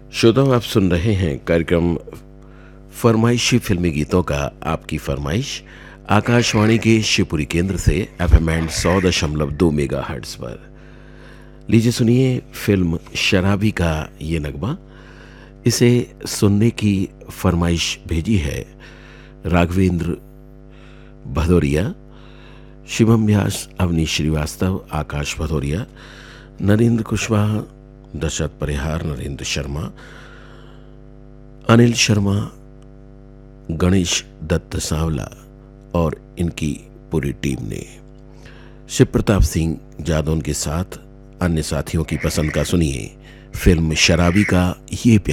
श्रोताओं, आप सुन रहे हैं कार्यक्रम फरमाइशी फिल्मी गीतों का आपकी फरमाइश आकाशवाणी के शिवपुरी केंद्र से एफएम बैंड 100.2 मेगाहर्ट्ज पर। लीजिए सुनिए फिल्म शराबी का ये नगमा। इसे सुनने की फरमाइश भेजी है राघवेंद्र भदौरिया, शिवम व्यास, अवनीश श्रीवास्तव, आकाश भदौरिया, नरेंद्र कुशवाहा, दशरथ परिहार, नरेंद्र शर्मा, अनिल शर्मा, गणेश दत्त सांवला और इनकी पूरी टीम ने। शिव प्रताप सिंह जादौन के साथ अन्य साथियों की पसंद का सुनिए फिल्म शराबी का ये